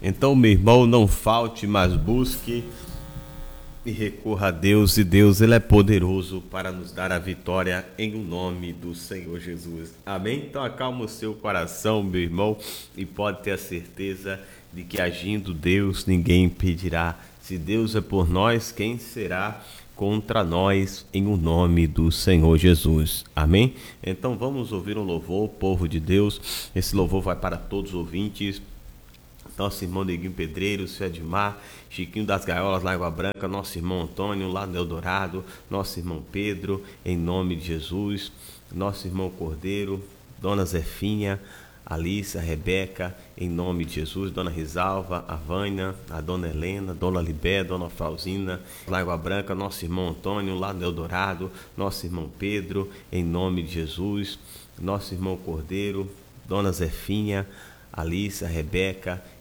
Então, meu irmão, não falte, mas busque e recorra a Deus, e Deus ele é poderoso para nos dar a vitória em o nome do Senhor Jesus. Amém? Então acalma o seu coração, meu irmão, e pode ter a certeza de que agindo Deus, ninguém impedirá. Se Deus é por nós, quem será contra nós, em o nome do Senhor Jesus. Amém? Então vamos ouvir um louvor, povo de Deus. Esse louvor vai para todos os ouvintes. Nosso irmão Neguinho Pedreiro, seu Edmar, Chiquinho das Gaiolas, lá em Água Branca, nosso irmão Antônio, lá no Eldorado, nosso irmão Pedro, em nome de Jesus, nosso irmão Cordeiro, Dona Zefinha, Alice, a Rebeca, em nome de Jesus, Dona Risalva, a Vânia, a Dona Helena, Dona Libé, Dona Frauzina, lá em Água Branca, nosso irmão Antônio, lá no Eldorado, nosso irmão Pedro, em nome de Jesus, nosso irmão Cordeiro, Dona Zefinha, Alice, a Rebeca,